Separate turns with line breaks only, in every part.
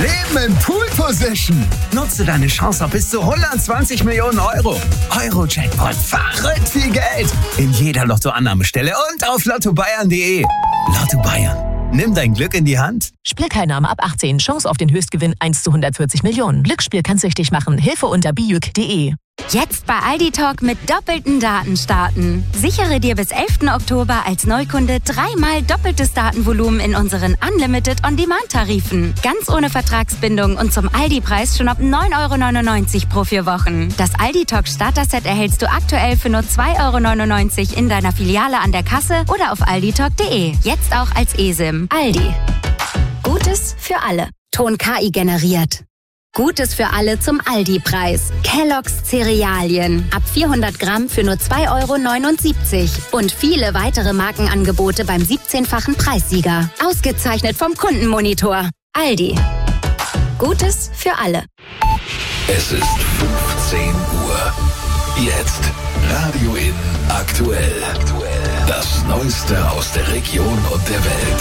Leben in Pool Position. Nutze deine Chance auf bis zu 120 Millionen Euro. Euro-Jackpot, verrückt viel Geld. In jeder Lottoannahmestelle und auf lottobayern.de. Lotto Bayern. Nimm dein Glück in die Hand.
Spielteilnahme ab 18. Chance auf den Höchstgewinn 1 zu 140 Millionen. Glücksspiel kann süchtig machen. Hilfe unter bijuk.de.
Jetzt bei Aldi Talk mit doppelten Daten starten. Sichere dir bis 11. Oktober als Neukunde 3-mal doppeltes Datenvolumen in unseren Unlimited On-Demand-Tarifen. Ganz ohne Vertragsbindung und zum Aldi-Preis schon ab 9,99 € pro 4 Wochen. Das Aldi Talk Starter-Set erhältst du aktuell für nur 2,99 € in deiner Filiale an der Kasse oder auf alditalk.de. Jetzt auch als eSIM. Aldi. Gutes für alle. Ton KI generiert. Gutes für alle zum Aldi-Preis. Kellogg's Cerealien. Ab 400 Gramm für nur 2,79 € Und viele weitere Markenangebote beim 17-fachen Preissieger. Ausgezeichnet vom Kundenmonitor. Aldi. Gutes für alle.
Es ist 15 Uhr. Jetzt Radio In aktuell. Das Neueste aus der Region und der Welt.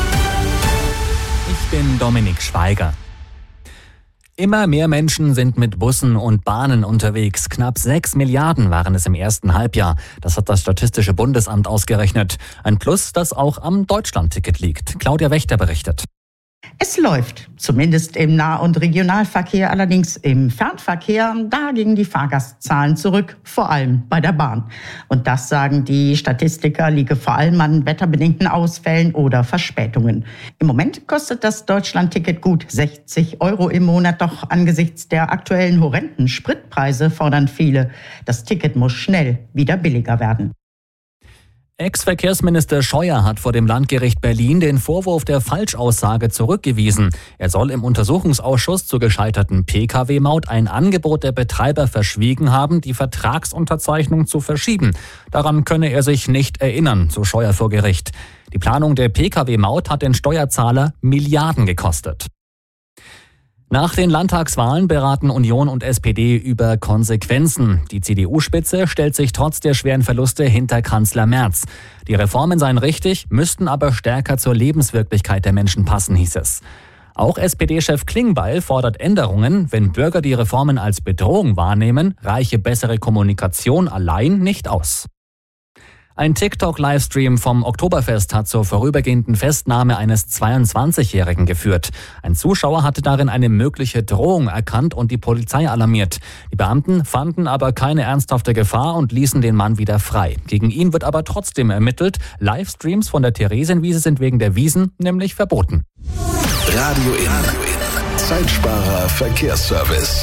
Ich bin Dominik Schweiger. Immer mehr Menschen sind mit Bussen und Bahnen unterwegs. Knapp 6 Milliarden waren es im ersten Halbjahr. Das hat das Statistische Bundesamt ausgerechnet. Ein Plus, das auch am Deutschlandticket liegt. Claudia Wächter berichtet.
Es läuft, zumindest im Nah- und Regionalverkehr, allerdings im Fernverkehr, da gingen die Fahrgastzahlen zurück, vor allem bei der Bahn. Und das, sagen die Statistiker, liege vor allem an wetterbedingten Ausfällen oder Verspätungen. Im Moment kostet das Deutschlandticket gut 60 € im Monat, doch angesichts der aktuellen horrenden Spritpreise fordern viele, das Ticket muss schnell wieder billiger werden.
Ex-Verkehrsminister Scheuer hat vor dem Landgericht Berlin den Vorwurf der Falschaussage zurückgewiesen. Er soll im Untersuchungsausschuss zur gescheiterten Pkw-Maut ein Angebot der Betreiber verschwiegen haben, die Vertragsunterzeichnung zu verschieben. Daran könne er sich nicht erinnern, so Scheuer vor Gericht. Die Planung der Pkw-Maut hat den Steuerzahler Milliarden gekostet. Nach den Landtagswahlen beraten Union und SPD über Konsequenzen. Die CDU-Spitze stellt sich trotz der schweren Verluste hinter Kanzler Merz. Die Reformen seien richtig, müssten aber stärker zur Lebenswirklichkeit der Menschen passen, hieß es. Auch SPD-Chef Klingbeil fordert Änderungen. Wenn Bürger die Reformen als Bedrohung wahrnehmen, reiche bessere Kommunikation allein nicht aus. Ein TikTok-Livestream vom Oktoberfest hat zur vorübergehenden Festnahme eines 22-Jährigen geführt. Ein Zuschauer hatte darin eine mögliche Drohung erkannt und die Polizei alarmiert. Die Beamten fanden aber keine ernsthafte Gefahr und ließen den Mann wieder frei. Gegen ihn wird aber trotzdem ermittelt. Livestreams von der Theresienwiese sind wegen der Wiesen nämlich verboten.
Radio In. Zeitsparer Verkehrsservice.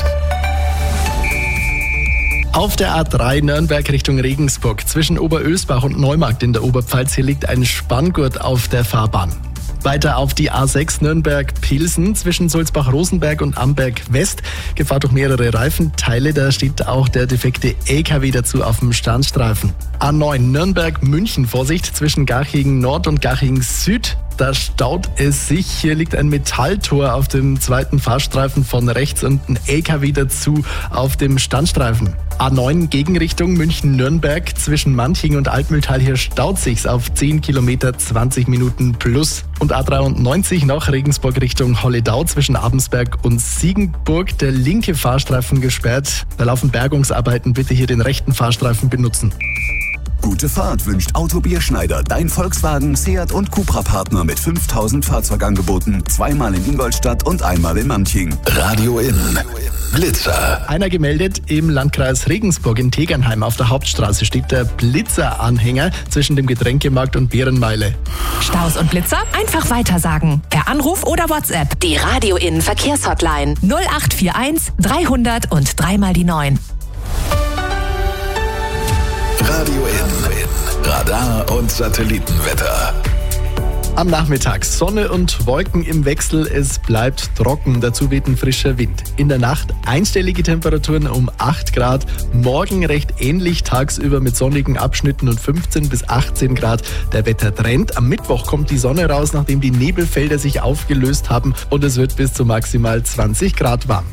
Auf der A3 Nürnberg Richtung Regensburg zwischen Oberösbach und Neumarkt in der Oberpfalz, hier liegt ein Spanngurt auf der Fahrbahn. Weiter auf die A6 Nürnberg-Pilsen zwischen Sulzbach-Rosenberg und Amberg-West. Gefahr durch mehrere Reifenteile, da steht auch der defekte LKW dazu auf dem Standstreifen. A9 Nürnberg-München, Vorsicht zwischen Garching Nord und Garching Süd. Da staut es sich. Hier liegt ein Metalltor auf dem zweiten Fahrstreifen von rechts und ein LKW dazu auf dem Standstreifen. A9 Gegenrichtung München-Nürnberg zwischen Manching und Altmühltal. Hier staut sich's auf 10 Kilometer, 20 Minuten plus. Und A93 nach Regensburg Richtung Holledau zwischen Abensberg und Siegenburg. Der linke Fahrstreifen gesperrt. Da laufen Bergungsarbeiten. Bitte hier den rechten Fahrstreifen benutzen.
Gute Fahrt wünscht Auto Bierschneider, dein Volkswagen, Seat und Cupra-Partner mit 5000 Fahrzeugangeboten. 2-mal in Ingolstadt und 1-mal in Manching.
Radio In. Blitzer.
Einer gemeldet im Landkreis Regensburg in Tegernheim. Auf der Hauptstraße steht der Blitzer-Anhänger zwischen dem Getränkemarkt und Bärenmeile.
Staus und Blitzer einfach weitersagen. Per Anruf oder WhatsApp. Die Radio In Verkehrshotline 0841 300 und 3-mal die 9.
Radio In. Radar und Satellitenwetter.
Am Nachmittag Sonne und Wolken im Wechsel, es bleibt trocken, dazu weht ein frischer Wind. In der Nacht einstellige Temperaturen um 8 Grad, morgen recht ähnlich tagsüber mit sonnigen Abschnitten und 15 bis 18 Grad der Wettertrend. Am Mittwoch kommt die Sonne raus, nachdem die Nebelfelder sich aufgelöst haben und es wird bis zu maximal 20 Grad warm.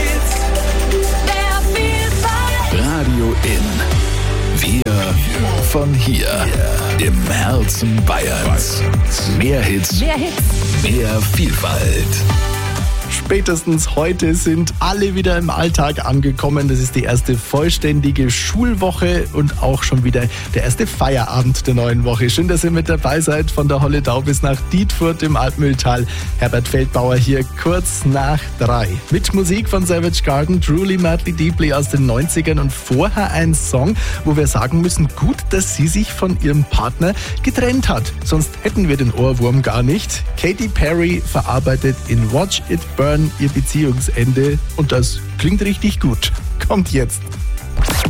Radio In. Wir von hier. Im Herzen Bayerns. Mehr Hits. Mehr Vielfalt.
Spätestens heute sind alle wieder im Alltag angekommen. Das ist die erste vollständige Schulwoche und auch schon wieder der erste Feierabend der neuen Woche. Schön, dass ihr mit dabei seid. Von der Holledau bis nach Dietfurt im Altmühltal. Herbert Feldbauer hier kurz nach 3. Mit Musik von Savage Garden, Truly Madly Deeply aus den 90ern und vorher ein Song, wo wir sagen müssen, gut, dass sie sich von ihrem Partner getrennt hat. Sonst hätten wir den Ohrwurm gar nicht. Katy Perry verarbeitet in Watch It Burn ihr Beziehungsende und das klingt richtig gut. Kommt jetzt.